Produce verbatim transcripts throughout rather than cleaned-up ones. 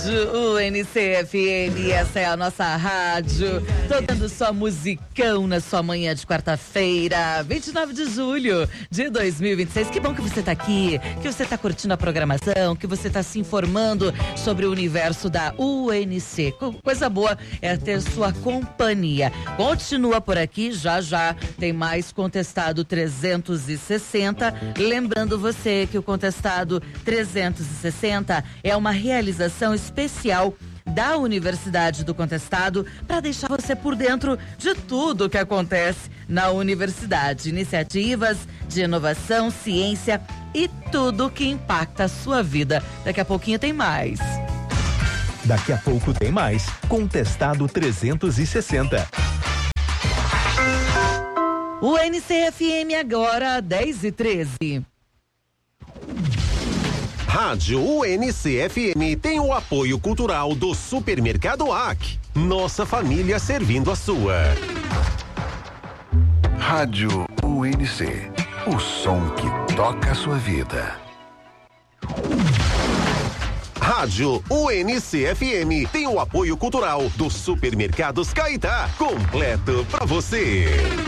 Rádio U N C F M, essa é a nossa rádio, tocando só musicão na sua manhã de quarta-feira, vinte e nove de julho de dois mil e vinte e seis. Que bom que você tá aqui, que você tá curtindo a programação, que você tá se informando sobre o universo da U N C. Coisa boa é ter sua companhia. Continua por aqui, já já tem mais Contestado trezentos e sessenta. Lembrando você que o Contestado trezentos e sessenta é uma realização especial da Universidade do Contestado para deixar você por dentro de tudo que acontece na universidade. Iniciativas de inovação, ciência e tudo que impacta a sua vida. Daqui a pouquinho tem mais. Daqui a pouco tem mais. Contestado trezentos e sessenta. O N C F M agora, dez e treze. Rádio U N C F M tem o apoio cultural do Supermercado A C. Nossa família servindo a sua. Rádio U N C. O som que toca a sua vida. Rádio U N C F M tem o apoio cultural do Supermercados Caetá. Completo pra você.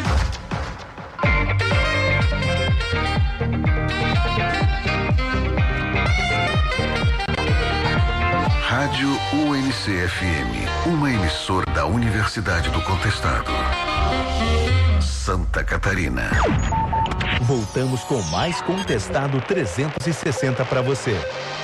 Rádio U N C F M, uma emissora da Universidade do Contestado. Santa Catarina. Voltamos com mais Contestado trezentos e sessenta para você.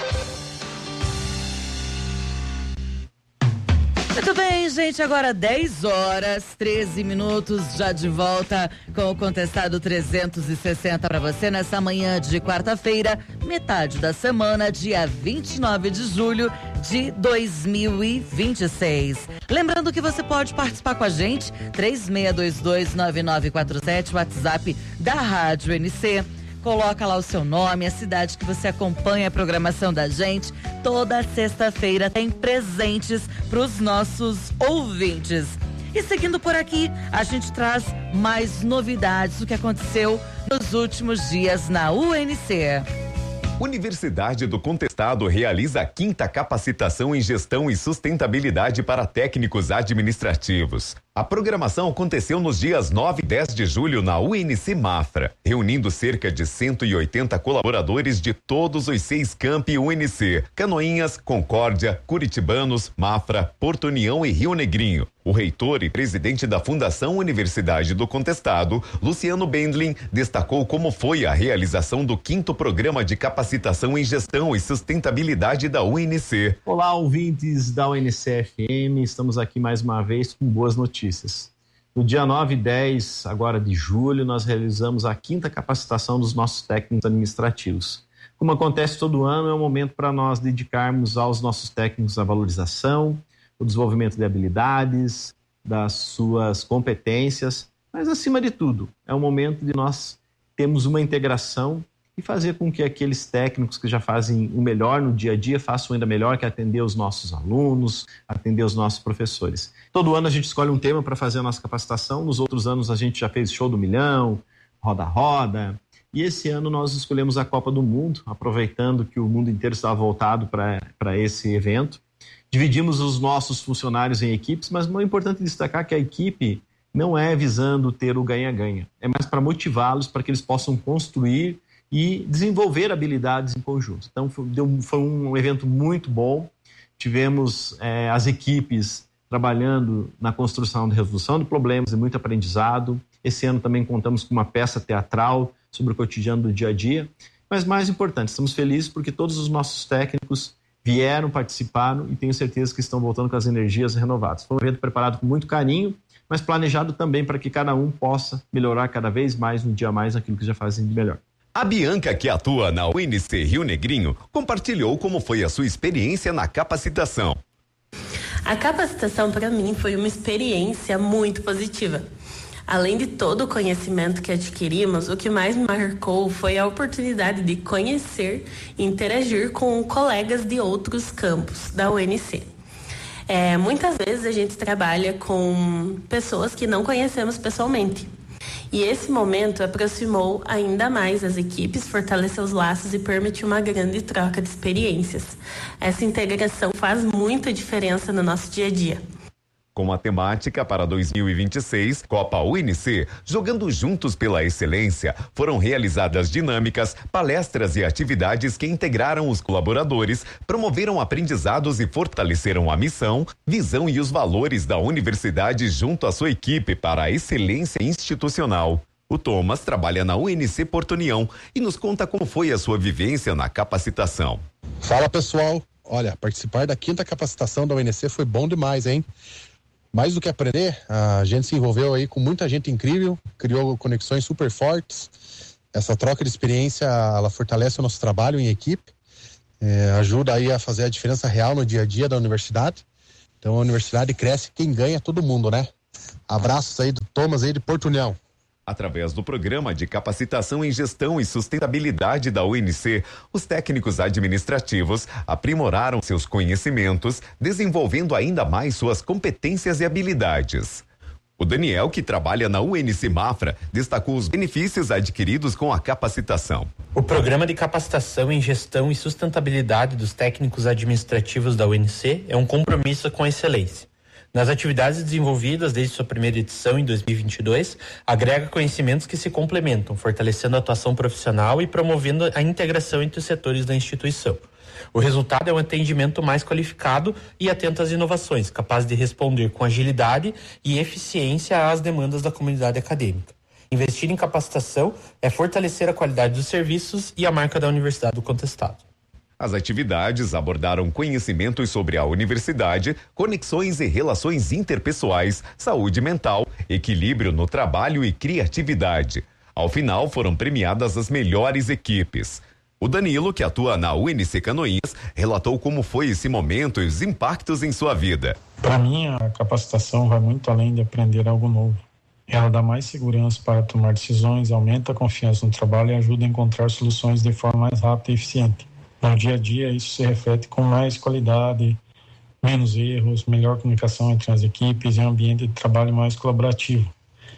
Muito bem, gente, agora dez horas, treze minutos, já de volta com o Contestado trezentos e sessenta para você nessa manhã de quarta-feira, metade da semana, dia vinte e nove de julho de dois mil e vinte e seis. Lembrando que você pode participar com a gente, três seis dois dois nove nove quatro sete, WhatsApp da Rádio N C. Coloca lá o seu nome, a cidade que você acompanha a programação da gente. Toda sexta-feira tem presentes para os nossos ouvintes. E seguindo por aqui, a gente traz mais novidades do que aconteceu nos últimos dias na U N C. Universidade do Contestado realiza a quinta capacitação em gestão e sustentabilidade para técnicos administrativos. A programação aconteceu nos dias nove e dez de julho na U N C Mafra, reunindo cerca de cento e oitenta colaboradores de todos os seis campi U N C: Canoinhas, Concórdia, Curitibanos, Mafra, Porto União e Rio Negrinho. O reitor e presidente da Fundação Universidade do Contestado, Luciano Bendlin, destacou como foi a realização do quinto programa de capacitação em gestão e sustentabilidade da U N C. Olá, ouvintes da U N C F M, estamos aqui mais uma vez com boas notícias. No dia nove e dez, agora de julho, nós realizamos a quinta capacitação dos nossos técnicos administrativos. Como acontece todo ano, é um momento para nós dedicarmos aos nossos técnicos a valorização, o desenvolvimento de habilidades, das suas competências, mas acima de tudo, é um momento de nós termos uma integração e fazer com que aqueles técnicos que já fazem o melhor no dia a dia façam ainda melhor, que é atender os nossos alunos, atender os nossos professores. Todo ano a gente escolhe um tema para fazer a nossa capacitação, nos outros anos a gente já fez Show do Milhão, Roda-Roda, e esse ano nós escolhemos a Copa do Mundo, aproveitando que o mundo inteiro estava voltado para esse evento. Dividimos os nossos funcionários em equipes, mas é importante destacar que a equipe não é visando ter o ganha-ganha, é mais para motivá-los para que eles possam construir e desenvolver habilidades em conjunto. Então foi, deu, foi um evento muito bom, tivemos é, as equipes trabalhando na construção de resolução de problemas e muito aprendizado. Esse ano também contamos com uma peça teatral sobre o cotidiano do dia a dia, mas mais importante, estamos felizes porque todos os nossos técnicos vieram, participaram e tenho certeza que estão voltando com as energias renovadas. Foi um evento preparado com muito carinho, mas planejado também para que cada um possa melhorar cada vez mais, um dia a mais, naquilo que já fazem de melhor. A Bianca, que atua na U N C Rio Negrinho, compartilhou como foi a sua experiência na capacitação. A capacitação para mim foi uma experiência muito positiva. Além de todo o conhecimento que adquirimos, o que mais me marcou foi a oportunidade de conhecer e interagir com colegas de outros campos da U N C. É, muitas vezes a gente trabalha com pessoas que não conhecemos pessoalmente. E esse momento aproximou ainda mais as equipes, fortaleceu os laços e permitiu uma grande troca de experiências. Essa integração faz muita diferença no nosso dia a dia. Com a temática para dois mil e vinte e seis, Copa U N C, Jogando Juntos pela Excelência, foram realizadas dinâmicas, palestras e atividades que integraram os colaboradores, promoveram aprendizados e fortaleceram a missão, visão e os valores da universidade junto à sua equipe para a excelência institucional. O Thomas trabalha na U N C Porto União e nos conta como foi a sua vivência na capacitação. Fala, pessoal. Olha, participar da quinta capacitação da U N C foi bom demais, hein? Mais do que aprender, a gente se envolveu aí com muita gente incrível, criou conexões super fortes. Essa troca de experiência, ela fortalece o nosso trabalho em equipe, é, ajuda aí a fazer a diferença real no dia a dia da universidade. Então a universidade cresce, quem ganha é todo mundo, né? Abraços aí do Thomas aí de Porto União. Através do Programa de Capacitação em Gestão e Sustentabilidade da U N C, os técnicos administrativos aprimoraram seus conhecimentos, desenvolvendo ainda mais suas competências e habilidades. O Daniel, que trabalha na U N C Mafra, destacou os benefícios adquiridos com a capacitação. O Programa de Capacitação em Gestão e Sustentabilidade dos Técnicos Administrativos da U N C é um compromisso com a excelência. Nas atividades desenvolvidas desde sua primeira edição em dois mil e vinte e dois, agrega conhecimentos que se complementam, fortalecendo a atuação profissional e promovendo a integração entre os setores da instituição. O resultado é um atendimento mais qualificado e atento às inovações, capaz de responder com agilidade e eficiência às demandas da comunidade acadêmica. Investir em capacitação é fortalecer a qualidade dos serviços e a marca da Universidade do Contestado. As atividades abordaram conhecimentos sobre a universidade, conexões e relações interpessoais, saúde mental, equilíbrio no trabalho e criatividade. Ao final, foram premiadas as melhores equipes. O Danilo, que atua na U N C Canoinhas, relatou como foi esse momento e os impactos em sua vida. Para mim, a capacitação vai muito além de aprender algo novo. Ela dá mais segurança para tomar decisões, aumenta a confiança no trabalho e ajuda a encontrar soluções de forma mais rápida e eficiente. No dia a dia, isso se reflete com mais qualidade, menos erros, melhor comunicação entre as equipes e um ambiente de trabalho mais colaborativo.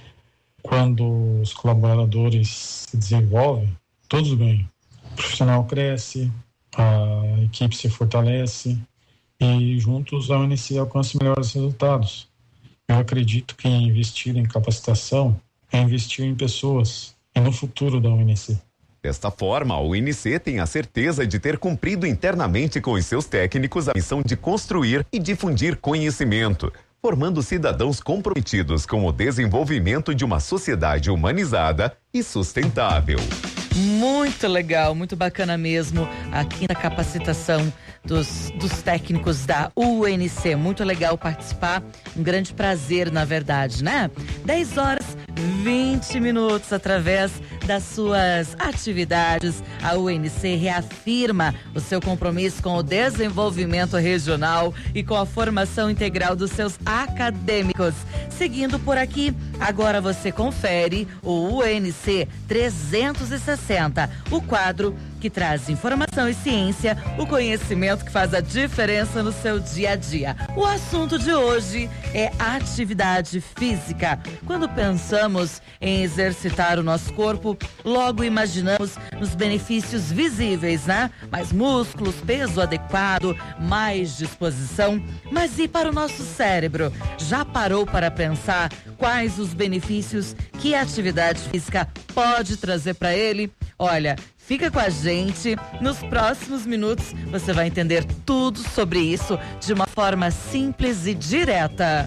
Quando os colaboradores se desenvolvem, todos ganham. O profissional cresce, a equipe se fortalece e juntos a U N C alcança melhores resultados. Eu acredito que investir em capacitação é investir em pessoas e no futuro da U N C. Desta forma, a U N C tem a certeza de ter cumprido internamente com os seus técnicos a missão de construir e difundir conhecimento, formando cidadãos comprometidos com o desenvolvimento de uma sociedade humanizada e sustentável. Muito legal, muito bacana mesmo a quinta capacitação dos, dos técnicos da U N C. Muito legal participar, um grande prazer, na verdade, né? dez horas, vinte minutos, através das suas atividades, a U N C reafirma o seu compromisso com o desenvolvimento regional e com a formação integral dos seus acadêmicos. Seguindo por aqui, agora você confere o U N C trezentos e sessenta, o quadro que traz informação e ciência, o conhecimento que faz a diferença no seu dia a dia. O assunto de hoje é atividade física. Quando pensamos em exercitar o nosso corpo, logo imaginamos nos benefícios visíveis, né? Mais músculos, peso adequado, mais disposição. Mas e para o nosso cérebro? Já parou para pensar quais os benefícios que a atividade física pode trazer para ele? Olha, fica com a gente, nos próximos minutos você vai entender tudo sobre isso de uma forma simples e direta.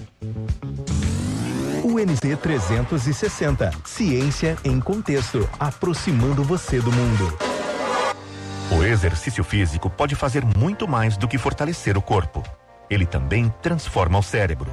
U N C trezentos e sessenta, Ciência em Contexto, aproximando você do mundo. O exercício físico pode fazer muito mais do que fortalecer o corpo. Ele também transforma o cérebro.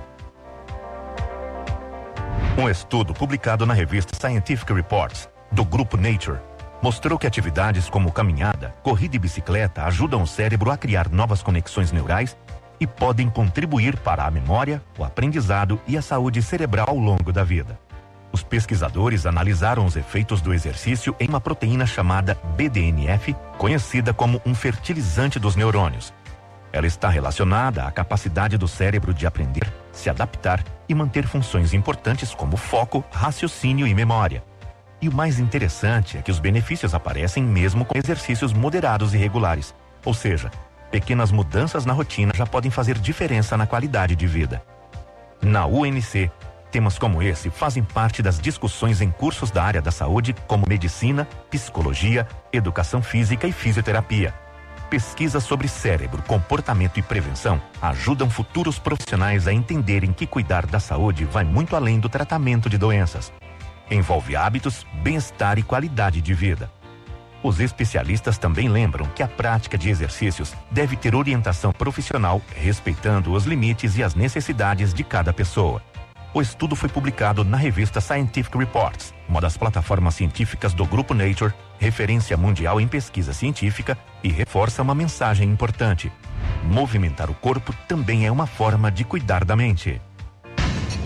Um estudo publicado na revista Scientific Reports, do grupo Nature, mostrou que atividades como caminhada, corrida e bicicleta ajudam o cérebro a criar novas conexões neurais e podem contribuir para a memória, o aprendizado e a saúde cerebral ao longo da vida. Os pesquisadores analisaram os efeitos do exercício em uma proteína chamada B D N F, conhecida como um fertilizante dos neurônios. Ela está relacionada à capacidade do cérebro de aprender, se adaptar e manter funções importantes como foco, raciocínio e memória. E o mais interessante é que os benefícios aparecem mesmo com exercícios moderados e regulares. Ou seja, pequenas mudanças na rotina já podem fazer diferença na qualidade de vida. Na U N C, temas como esse fazem parte das discussões em cursos da área da saúde, como medicina, psicologia, educação física e fisioterapia. Pesquisas sobre cérebro, comportamento e prevenção ajudam futuros profissionais a entenderem que cuidar da saúde vai muito além do tratamento de doenças. Envolve hábitos, bem-estar e qualidade de vida. Os especialistas também lembram que a prática de exercícios deve ter orientação profissional, respeitando os limites e as necessidades de cada pessoa. O estudo foi publicado na revista Scientific Reports, uma das plataformas científicas do Grupo Nature, referência mundial em pesquisa científica, e reforça uma mensagem importante: movimentar o corpo também é uma forma de cuidar da mente.